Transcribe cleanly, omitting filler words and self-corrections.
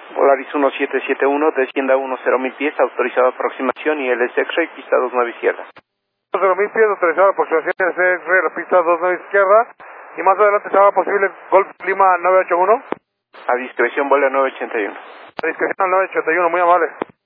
Polaris 1771, descienda 10.000 pies, autorizado aproximación y LS X-Ray, pista 29 izquierda. 10.000 pies, autorizado aproximación y LS X-Ray, la pista 29 izquierda. Y más adelante será posible Golf Lima 981. A discreción, vuelo 981. A discreción al 981, muy amable.